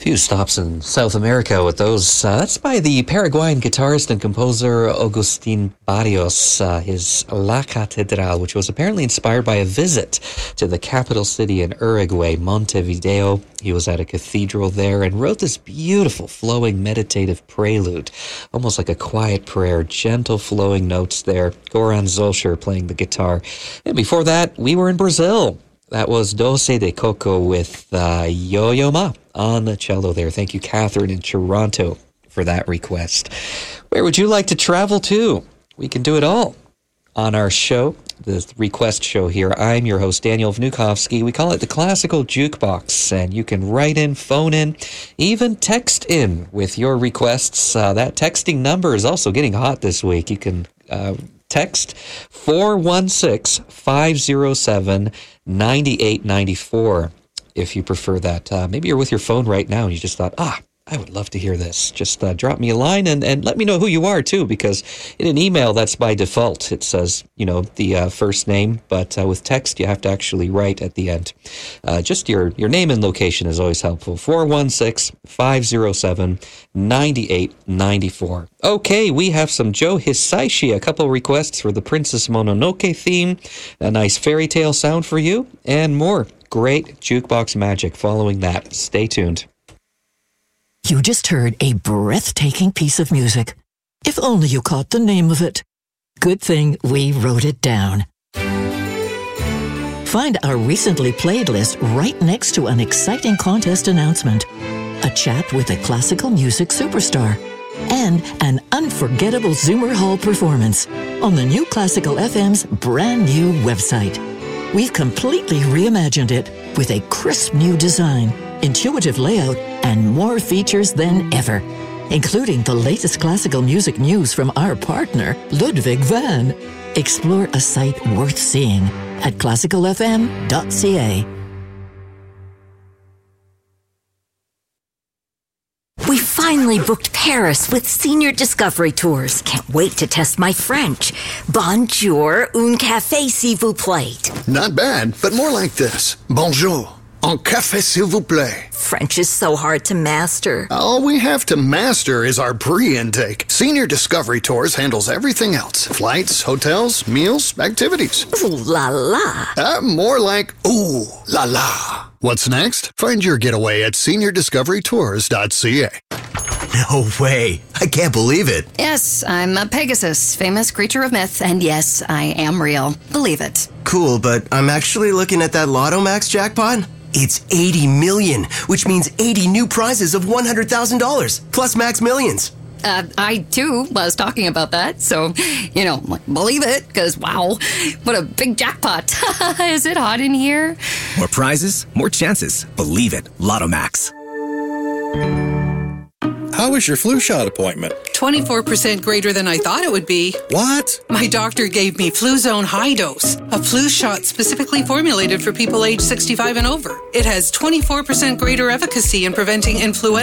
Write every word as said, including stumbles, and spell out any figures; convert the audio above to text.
Few stops in South America with those. Uh, that's by the Paraguayan guitarist and composer Agustin Barrios, uh, his La Catedral, which was apparently inspired by a visit to the capital city in Uruguay, Montevideo. He was at a cathedral there and wrote this beautiful, flowing, meditative prelude, almost like a quiet prayer, gentle flowing notes there. Goran Zolcher playing the guitar. And before that, we were in Brazil. That was Doce de Coco with uh, Yo-Yo Ma on the cello there. Thank you, Catherine in Toronto, for that request. Where would you like to travel to? We can do it all on our show, the request show here. I'm your host, Daniel Vnukovsky. We call it the Classical Jukebox, and you can write in, phone in, even text in with your requests. Uh, that texting number is also getting hot this week. You can uh, text four one six, five zero seven, nine eight nine four if you prefer that. Uh, maybe you're with your phone right now and you just thought, ah, I would love to hear this. Just uh, drop me a line and, and let me know who you are, too, because in an email, that's by default. It says, you know, the uh, first name, but uh, with text, you have to actually write at the end. Uh, just your, your name and location is always helpful. four one six, five zero seven, nine eight nine four. Okay, we have some Joe Hisaishi, a couple requests for the Princess Mononoke theme, a nice fairy tale sound for you, and more great jukebox magic following that. Stay tuned. You just heard a breathtaking piece of music. If only you caught the name of it. Good thing we wrote it down. Find our recently played list right next to an exciting contest announcement, a chat with a classical music superstar, and an unforgettable Zoomer Hall performance on the new Classical F M's brand new website. We've completely reimagined it with a crisp new design, intuitive layout, and more features than ever, including the latest classical music news from our partner, Ludwig van. Explore a site worth seeing at classical f m dot c a. We finally booked Paris with Senior Discovery Tours. Can't wait to test my French. Bonjour, un café s'il vous plaît. Not bad, but more like this. Bonjour, un café s'il vous plaît. French is so hard to master. All we have to master is our pre-intake. Senior Discovery Tours handles everything else. Flights, hotels, meals, activities. Ooh la la. Uh, more like ooh la la. What's next? Find your getaway at senior discovery tours dot c a. No way. I can't believe it. Yes, I'm a Pegasus, famous creature of myth, and yes, I am real. Believe it. Cool, but I'm actually looking at that Lotto Max jackpot. It's eighty million, which means eighty new prizes of one hundred thousand dollars, plus Max Millions. Uh, I, too, was talking about that, so, you know, believe it, because, wow, what a big jackpot. Is it hot in here? More prizes, more chances. Believe it. Lotto Max. How was your flu shot appointment? twenty-four percent greater than I thought it would be. What? My doctor gave me Fluzone High Dose, a flu shot specifically formulated for people age sixty-five and over. It has twenty-four percent greater efficacy in preventing influenza